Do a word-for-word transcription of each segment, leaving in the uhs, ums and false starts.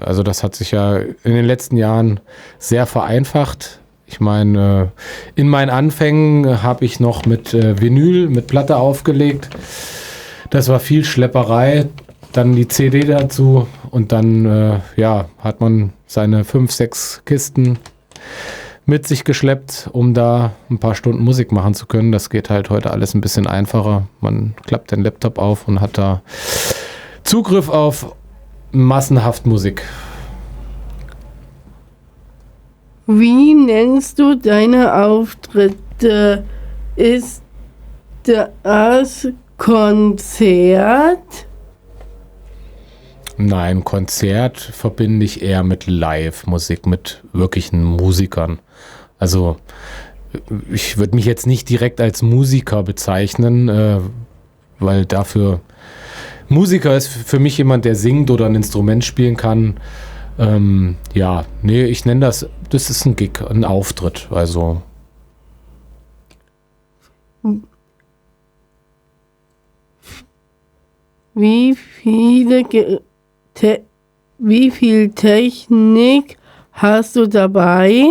Also das hat sich ja in den letzten Jahren sehr vereinfacht. Ich meine, in meinen Anfängen habe ich noch mit Vinyl, mit Platte aufgelegt. Das war viel Schlepperei. Dann die C D dazu und dann äh, ja, hat man seine fünf, sechs Kisten mit sich geschleppt, um da ein paar Stunden Musik machen zu können. Das geht halt heute alles ein bisschen einfacher. Man klappt den Laptop auf und hat da Zugriff auf massenhaft Musik. Wie nennst du deine Auftritte? Ist das Konzert? Nein, Konzert verbinde ich eher mit Live-Musik, mit wirklichen Musikern. Also ich würde mich jetzt nicht direkt als Musiker bezeichnen, äh, weil dafür Musiker ist für mich jemand, der singt oder ein Instrument spielen kann. Ähm, ja, nee, ich nenne das, das ist ein Gig, ein Auftritt, also. Wie viele Ge- Te- wie viel Technik hast du dabei?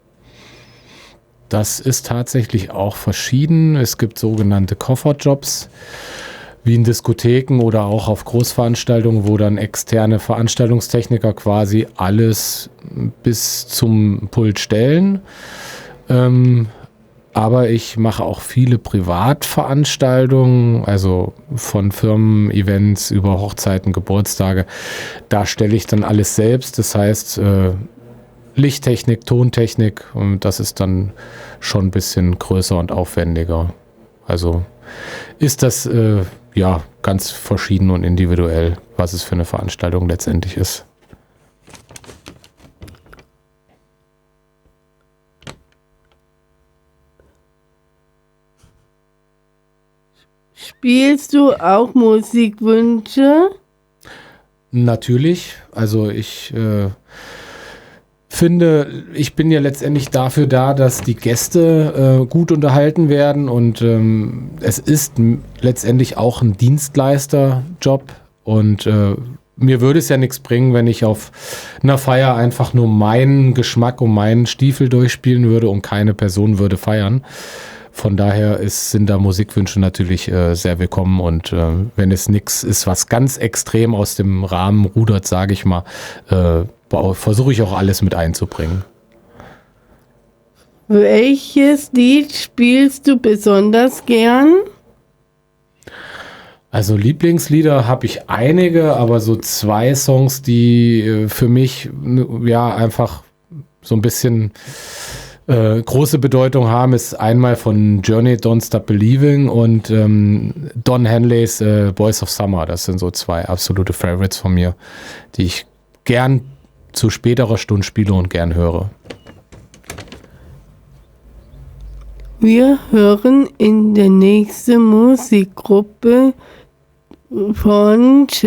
Das ist tatsächlich auch verschieden. Es gibt sogenannte Kofferjobs, wie in Diskotheken oder auch auf Großveranstaltungen, wo dann externe Veranstaltungstechniker quasi alles bis zum Pult stellen. Ähm, aber ich mache auch viele Privatveranstaltungen, also von Firmen-Events über Hochzeiten, Geburtstage. Da stelle ich dann alles selbst. Das heißt, äh, Lichttechnik, Tontechnik, und das ist dann schon ein bisschen größer und aufwendiger. Also ist das äh, ja ganz verschieden und individuell, was es für eine Veranstaltung letztendlich ist. Spielst du auch Musikwünsche? Natürlich, also ich äh, finde, ich bin ja letztendlich dafür da, dass die Gäste äh, gut unterhalten werden und ähm, es ist m- letztendlich auch ein Dienstleisterjob und äh, mir würde es ja nichts bringen, wenn ich auf einer Feier einfach nur meinen Geschmack und meinen Stiefel durchspielen würde und keine Person würde feiern. Von daher ist, sind da Musikwünsche natürlich äh, sehr willkommen und äh, wenn es nichts ist, was ganz extrem aus dem Rahmen rudert, sage ich mal, äh, versuche ich auch alles mit einzubringen. Welches Lied spielst du besonders gern? Also Lieblingslieder habe ich einige, aber so zwei Songs, die äh, für mich n- ja einfach so ein bisschen äh, große Bedeutung haben, ist einmal von Journey Don't Stop Believing und ähm, Don Henleys äh, Boys of Summer. Das sind so zwei absolute Favorites von mir, die ich gern zu späterer Stunde spiele und gern höre. Wir hören in der nächsten Musikgruppe von